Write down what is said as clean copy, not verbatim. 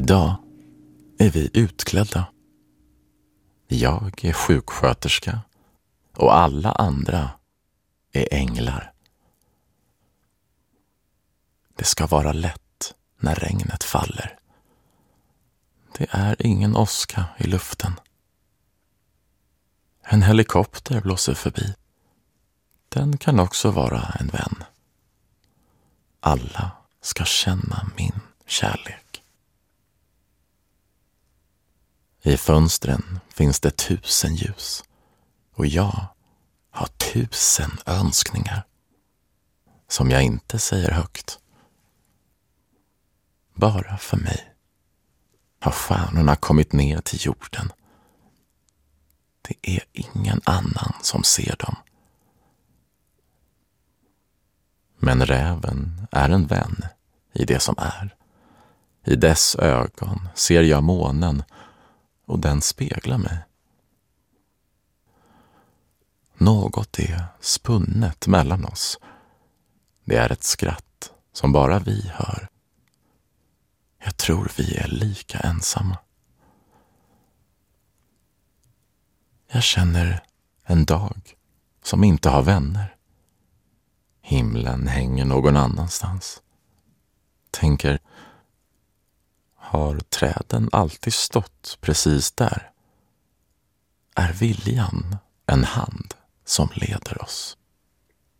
Idag är vi utklädda. Jag är sjuksköterska och alla andra är änglar. Det ska vara lätt när regnet faller. Det är ingen åska i luften. En helikopter blåser förbi. Den kan också vara en vän. Alla ska känna min kärlek. I fönstren finns det 1000 ljus och jag har 1000 önskningar som jag inte säger högt. Bara för mig har stjärnorna kommit ner till jorden. Det är ingen annan som ser dem. Men räven är en vän i det som är. I dess ögon ser jag månen och den speglar mig. Något är spunnet mellan oss. Det är ett skratt som bara vi hör. Jag tror vi är lika ensamma. Jag känner en dag som inte har vänner. Himlen hänger någon annanstans. Tänker, har träden alltid stått precis där? Är viljan en hand som leder oss?